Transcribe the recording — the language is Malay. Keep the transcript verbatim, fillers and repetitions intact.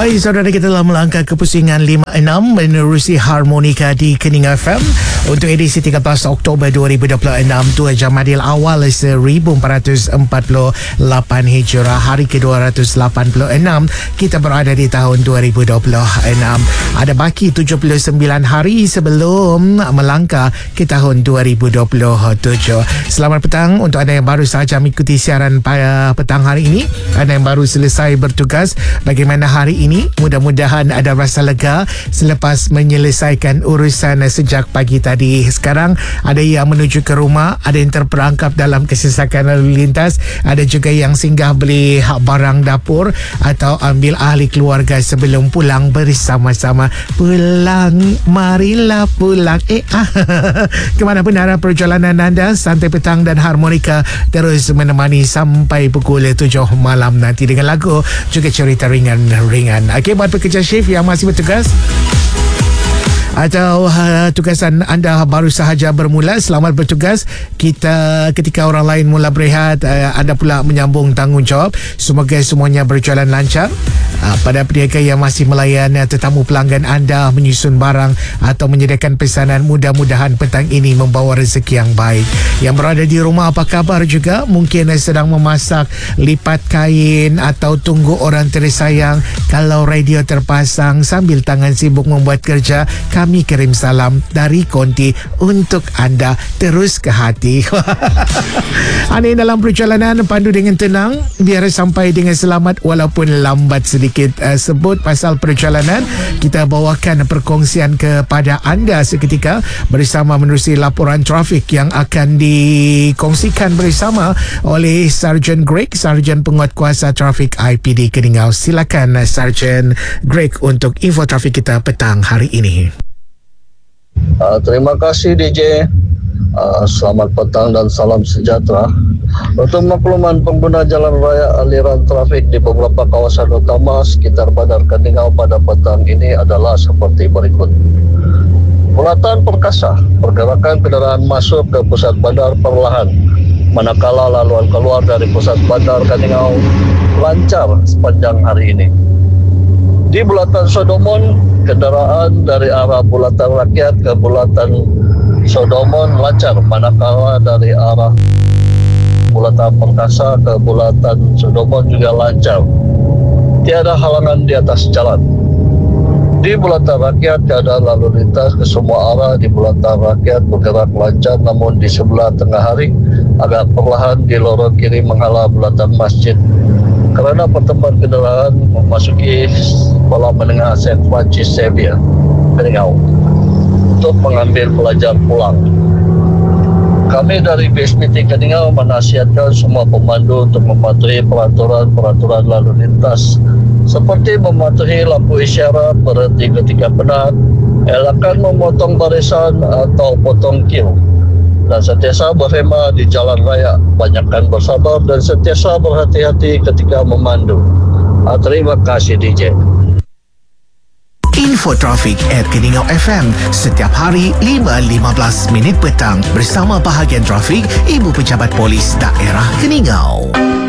Baik, saudara, kita telah melangkah ke pusingan lima enam menerusi harmonika di Kening F M untuk edisi tiga belas Oktober dua ribu dua puluh enam, dua Jamadil Awal seribu empat ratus empat puluh lapan Hijrah, hari ke dua ratus lapan puluh enam kita berada di tahun dua ribu dua puluh enam. Ada baki tujuh puluh sembilan hari sebelum melangkah ke tahun dua ribu dua puluh tujuh. Selamat petang untuk anda yang baru sahaja mengikuti siaran pada petang hari ini, anda yang baru selesai bertugas. Bagaimana hari ini? Mudah-mudahan ada rasa lega selepas menyelesaikan urusan sejak pagi tadi. Sekarang ada yang menuju ke rumah, ada yang terperangkap dalam kesesakan lalu lintas, ada juga yang singgah beli barang dapur atau ambil ahli keluarga sebelum pulang bersama-sama. Pulang, marilah pulang. Eh, ah. Kemana pun arah perjalanan anda, Santai Petang dan Harmonika terus menemani sampai pukul tujuh malam nanti dengan lagu juga cerita ringan-ringan. Okey, buat pekerja shift yang masih bertugas atau uh, tugasan anda baru sahaja bermula, selamat bertugas. Kita ketika orang lain mula berehat, uh, anda pula menyambung tanggungjawab. Semoga semuanya berjalan lancar. Uh, pada peniaga yang masih melayan uh, tetamu pelanggan anda, menyusun barang atau menyediakan pesanan, mudah-mudahan petang ini membawa rezeki yang baik. Yang berada di rumah, apa kabar juga? Mungkin uh, sedang memasak, lipat kain atau tunggu orang tersayang. Kalau radio terpasang sambil tangan sibuk membuat kerja, kami kirim salam dari Konti untuk anda terus ke hati. Anda dalam perjalanan, pandu dengan tenang biar sampai dengan selamat walaupun lambat sedikit. Uh, sebut pasal perjalanan, kita bawakan perkongsian kepada anda seketika bersama menerusi laporan trafik yang akan dikongsikan bersama oleh Sarjan Greg, Sarjan Penguatkuasa Trafik I P D Keningau. Silakan Sarjan Greg untuk info trafik kita petang hari ini. Uh, terima kasih D J. Uh, selamat petang dan salam sejahtera. Untuk makluman pengguna jalan raya, aliran trafik di beberapa kawasan utama sekitar Bandar Keningau pada petang ini adalah seperti berikut. Bulatan Perkasa, pergerakan kendaraan masuk ke pusat bandar perlahan, manakala laluan keluar dari pusat bandar Keningau lancar sepanjang hari ini. Di Bulatan Sodomon, kendaraan dari arah Bulatan Rakyat ke Bulatan Sodomon lancar, manakala dari arah Bulatan Perkasa ke Bulatan Sodomon juga lancar. Tiada halangan di atas jalan. Di Bulatan Rakyat, keadaan lalu lintas ke semua arah di Bulatan Rakyat bergerak lancar, namun di sebelah tengah hari agak perlahan di lorong kiri menghalau Bulatan Masjid kerana pertemuan kenderaan memasuki sekolah menengah Saint Francis Xavier Keningau untuk mengambil pelajar pulang. Kami dari B S P T Keningau menasihatkan semua pemandu untuk mematuhi peraturan-peraturan lalu lintas seperti mematuhi lampu isyarat, berhenti ketika penat, elakkan memotong barisan atau potong queue, dan sentiasa berhemah di jalan raya. Banyakkan bersabar dan sentiasa berhati-hati ketika memandu. Ah, terima kasih D J. Info trafik at Keningau F M setiap hari lima lima belas minit petang bersama bahagian trafik Ibu Pejabat Polis Daerah Keningau.